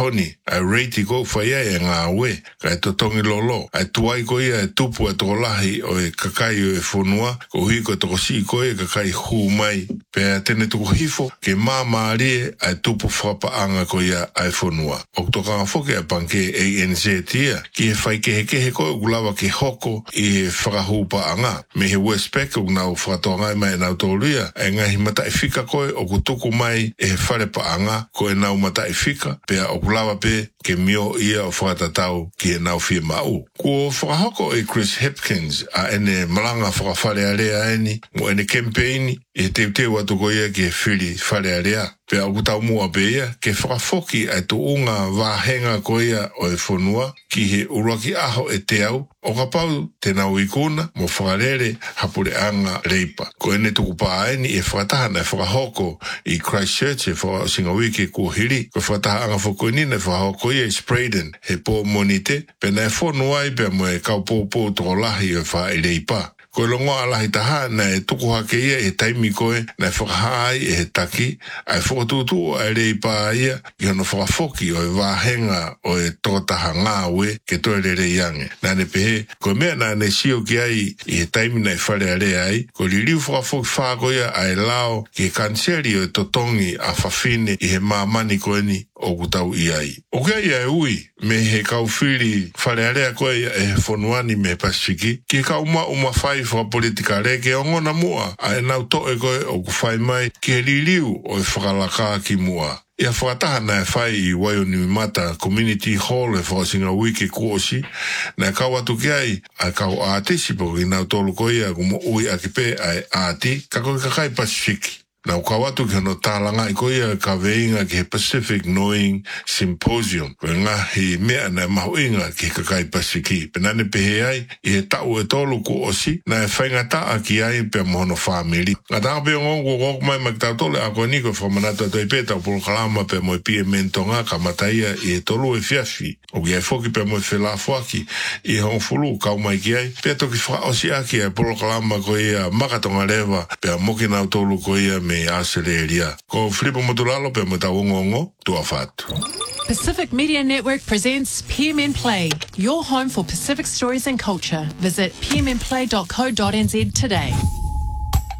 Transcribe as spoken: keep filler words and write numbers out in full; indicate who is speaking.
Speaker 1: honi, ai reiti ko whaia e ngā we, kai to tongi lolo, ai tuai ko ia e tupu e toko lahi o e kakai o e whonua, ko hui ko toko si ko e kakai hu mai, pea tene toko hifo, ke mā maarie ai tupu whapaanga ko ia ai whonua. O toka ngā whoke a panke A N Z tia, ki he whai kehe kehe ko e gulawa ke hoko i he whakahupa anga, me he Westpac o nau whakatoa ngai mai nau tōruia, e ngahi mata e whika koe o kutuku mai e he whare paanga ko e nau mata e whika, pea o kulawa pe ke mio ia o whakatatau ki e nau whia mau. Ko whakahoko e Chris Hipkins a ene malanga whakawhare area eni, mo ene campaigni e te teo atu ko ia ki e whiri whare area. Pea o kutau mua pe ia, ke whakafoki ai tu unga wāhenga ko ia o e whonua, ki he uraki aho e te au, o ka pau te nau ikuna, mo whakarere hapure anga reipa. Ko ene tuku pāeni e whakatahana e whakahoko i Christchurch e whakasinga wiki ko hiri, ko whakataha anga whakoinina e whakahoko ia i Spraden, he pō monite, pena e whonua i pia mo e kau pōpō toko lahi o wha i reipa. Ko longo alahi taha na e tuku hake ia e taimi koe na e whakahai e he taki, ai whakatutu ai rei pā ia i hono whakafoki o e wāhenga o e tōtaha ngā we ke toi re rei ange. Nā ne pehe, ko mea nā ne sio ki ai i he taimi na e whare a rea ai, ko li riu whakafoki whako ia ai lao ki he kanseri o e totongi a whawhine i he māmani koe ni o kutau i ai. O kia ia e ui, me he kauwhiri whare a rea koe e he whonuani me Pasifiki, ki he kauma uma whai whakapolitika reke o ngona mua, a e nau toe koe o ku whai mai ki he liliu o e whakalaka ki mua. Ia whakataha na e whai i Waioniumata Community Hall e whakasinga wiki kuosi, na e kau atu ki ai, a kau ātisi po ki nau tolu koe ia kumo ui akipe ai āti, kako i kakai Pasifiki. Na o kawatu ki hono tālanga i koia ka veinga ki he Pacific Knowing Symposium. Koe ngahi mea na mahu inga ki he kakai Pasifiki. Penane pehe ai i he tau e tolu ku osi na e whainga taa ki ai pe mohono whamiri. Nga tanga pe ngongo ngok mai mak tau tole a koe niko whamanata toi peta o polo kalama pe mo e pie mentonga ka mataia i he tolu e fiafi. O ki ai foki pe mo e whelafuaki i he hongfulu kau mai ki ai. Pe toki wha osi aki ai polo kalama koe ia makatonga lewa pe a moki nau tolu koe ia me Australia. Ko Filipo Motulalo pe mo tau ngongo tua fatu.
Speaker 2: Pacific Media Network presents P M N Play, your home for Pacific stories and culture. Visit p m n play dot co dot n z today.